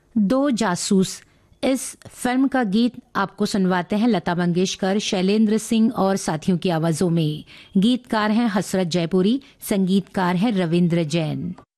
दो जासूस। इस फिल्म का गीत आपको सुनवाते हैं लता मंगेशकर, शैलेंद्र सिंह और साथियों की आवाजों में। गीतकार हैं हसरत जयपुरी, संगीतकार हैं रविंद्र जैन।